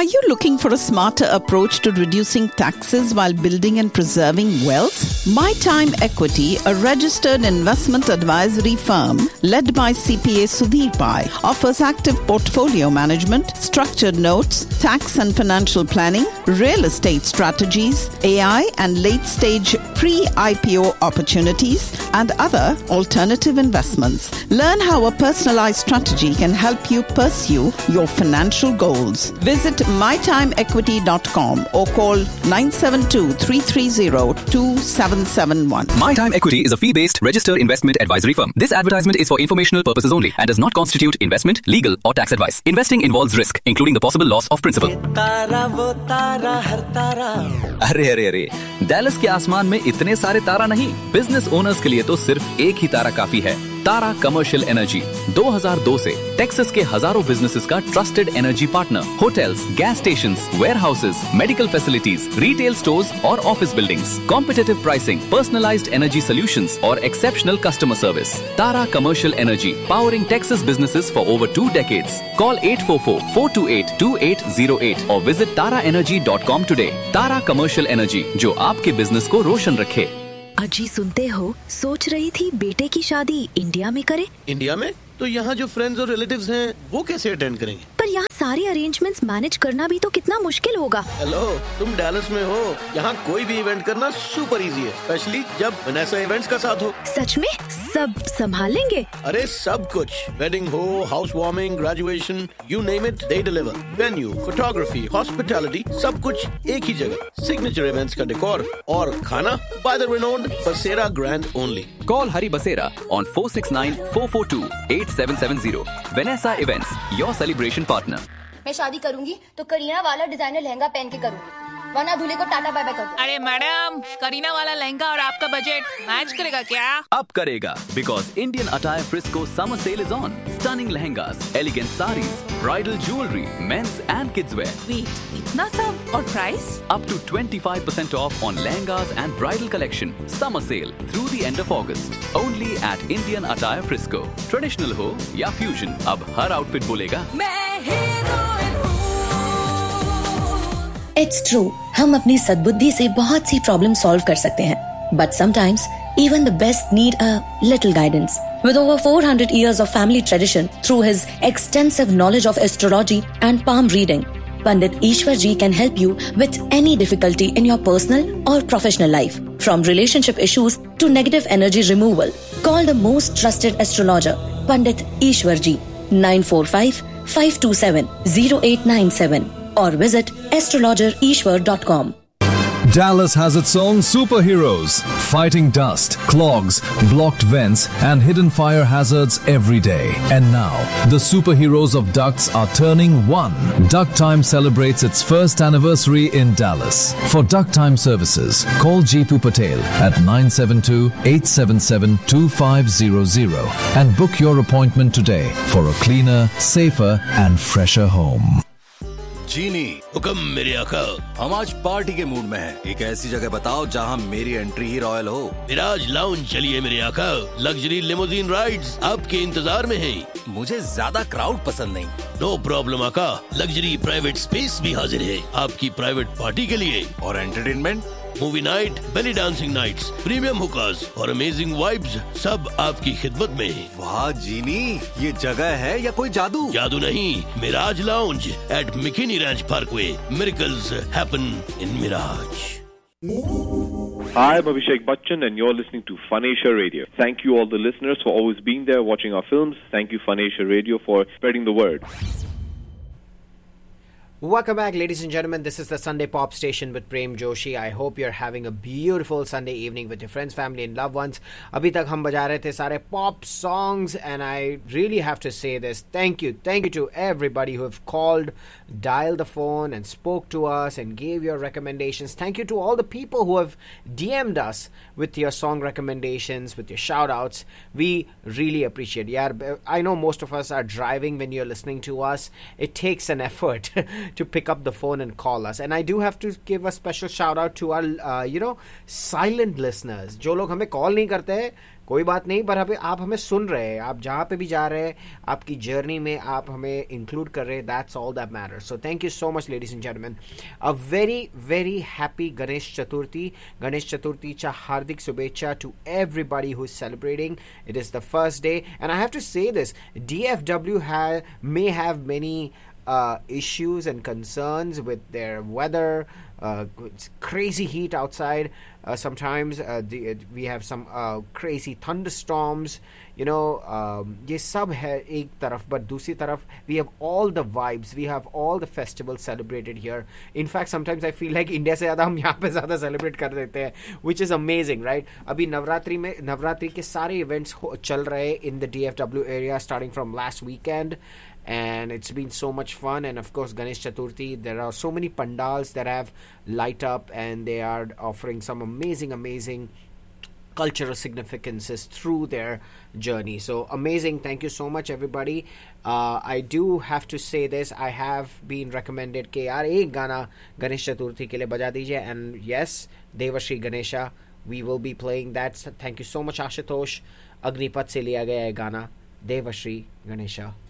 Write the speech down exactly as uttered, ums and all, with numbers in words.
Are you looking for a smarter approach to reducing taxes while building and preserving wealth? My Time Equity, a registered investment advisory firm led by C P A Sudhir Pai, offers active portfolio management, structured notes, tax and financial planning, real estate strategies, A I and late-stage pre-I P O opportunities, and other alternative investments. Learn how a personalized strategy can help you pursue your financial goals. Visit my time equity dot com or call nine seven two, three three zero, two seven seven one. My Time Equity is a fee-based registered investment advisory firm. This advertisement is for informational purposes only and does not constitute investment, legal or tax advice. Investing involves risk, including the possible loss of principal. तारा वो तारा हर तारा। अरे अरे अरे, Dallas के आसमान में इतने सारे तारा नहीं। बिजनेस ओनर्स के लिए तो सिर्फ एक ही तारा काफी है। तारा कमर्शियल एनर्जी दो हज़ार दो से टेक्सास के हजारों बिजनेसेस का trusted energy partner. Hotels, gas stations, warehouses, medical facilities, retail stores और office buildings, competitive pricing, personalised energy solutions और exceptional customer service. Tara commercial energy, powering Texas businesses for over two decades. Call at four four, four to eight, to eight zero eight और visit तारा energy dot com today. तारा commercial energy, जो आपके business को रोशन रखे। अजी सुनते हो, सोच रही थी बेटे की शादी इंडिया में करे। इंडिया में? तो यहाँ जो फ्रेंड्स और रिलेटिव्स हैं वो कैसे अटेंड करेंगे? पर यहाँ सारे अरेंजमेंट्स मैनेज करना भी तो कितना मुश्किल होगा। हेलो, तुम डैलस में हो, यहाँ कोई भी इवेंट करना सुपर इजी है, स्पेशली जब वनेसा इवेंट्स का साथ हो। सच में सब संभाल लेंगे? अरे सब कुछ, वेडिंग हो, house warming, graduation, you name it, they deliver. Venue, photography, hospitality, सब कुछ एक ही जगह। सिग्नेचर इवेंट्स का डेकोर और खाना बाय द रिनोन्ड बसेरा grand only. Call Hari Basera on four six nine, four four two, eight seven seven zero. Vanessa Events, your celebration partner. मैं शादी करूंगी तो करीना वाला डिजाइनर लहंगा पहन के करूंगी, वरना दूल्हे को टाटा बाय बाय कर दो। अरे मैडम, करीना वाला लहंगा और आपका बजट मैच करेगा क्या? अब करेगा, because Indian Attire Frisco summer sale is on. Stunning lehengas, elegant sarees, bridal jewelry, men's and kids wear. Wait, इतना सब और price? Up to twenty-five percent off on lehengas and bridal collection. Summer sale through the end of August. Only at Indian Attire Frisco. Traditional हो या fusion, अब हर outfit बोलेगा मैं heroine हूँ। It's true, हम अपनी सद्बुद्धि से बहुत सी प्रॉब्लम सॉल्व कर सकते हैं, but sometimes even the best need a little guidance. With over four hundred years of family tradition, through his extensive knowledge of astrology and palm reading, Pandit Ishwar Ji can help you with any difficulty in your personal or professional life, from relationship issues to negative energy removal. Call the most trusted astrologer, Pandit Ishwar Ji, nine four five, five two seven, zero eight nine seven. or visit astrologer ishwar dot com. Dallas has its own superheroes, fighting dust, clogs, blocked vents, and hidden fire hazards every day. And now, the superheroes of ducts are turning one. Duct Time celebrates its first anniversary in Dallas. For Duct Time services, call Jeetu Patel at nine seven two, eight seven seven, two five zero zero and book your appointment today for a cleaner, safer, and fresher home. जीनी, हुक्म मेरे आका। हम आज party के mood में हैं। एक ऐसी जगह बताओ जहां मेरी एंट्री ही रॉयल हो। मिराज लाउंज चलिए मेरे आका, लग्जरी लिमोजीन राइड्स आपके इंतजार में हैं। मुझे ज्यादा क्राउड पसंद नहीं। नो प्रॉब्लम आका, लग्जरी प्राइवेट स्पेस भी हाजिर है आपकी प्राइवेट पार्टी के लिए। और entertainment, movie night, belly dancing nights, premium हुकास और अमेजिंग वाइब्स, सब आपकी खिदमत में। वाह जीनी, ये जगह है या कोई जादू? जादू नहीं, Miraj lounge eight मिकिनी ranch Parkway. Miracles happen in Miraj. Hi, I'm Abhishek Bachchan and you're listening to Fun Asia Radio. Thank you all the listeners for always being there watching our films. Thank you Fun Asia Radio for spreading the word. Welcome back, ladies and gentlemen. This is the Sunday Pop Station with Prem Joshi. I hope you're having a beautiful Sunday evening with your friends, family and loved ones. अभी तक हम बजा रहे थे सारे pop songs and I really have to say this. Thank you. Thank you to everybody who have called, dialed the phone and spoke to us and gave your recommendations. Thank you to all the people who have D M'd us with your song recommendations, with your shout outs. We really appreciate it. Yeah, I know most of us are driving when you're listening to us. It takes an effort to pick up the phone and call us. And I do have to give a special shout out to our, uh, you know, silent listeners. जो लोग हमें call नहीं करते हैं, कोई बात नहीं, पर अभी आप हमें सुन रहे हैं, आप जहाँ पे भी जा रहे हैं, आपकी जर्नी में आप हमें इंक्लूड कर रहे हैं. That's all that matters. So thank you so much ladies and gentleman. A very very happy Ganesh Chaturthi. Ganesh चतुर्थीच्या हार्दिक शुभेच्छा to everybody who is celebrating. It is the first day, and I have to say this: D F W ha- may have many uh, issues and concerns with their weather. Uh, it's crazy heat outside. Uh, sometimes uh, the, we have some uh, crazy thunderstorms. You know, um, ये सब है एक तरफ, but दूसरी तरफ we have all the vibes. We have all the festivals celebrated here. In fact, sometimes I feel like India से ज़्यादा हम यहाँ पे ज़्यादा celebrate कर देते हैं, which is amazing, right? अभी नवरात्रि में नवरात्रि के सारे events चल रहे in the D F W area starting from last weekend. And it's been so much fun. And of course, Ganesh Chaturthi, there are so many pandals that have light up, and they are offering some amazing, amazing cultural significances through their journey. So amazing. Thank you so much, everybody. Uh, I do have to say this. I have been recommended कि यार एक गाना गणेश चतुर्थी के लिए बजा दीजिए. And yes, Devashri Ganesha, we will be playing that. So thank you so much, Ashutosh. Agnipath से लिया गया है गाना Devashri Ganesha.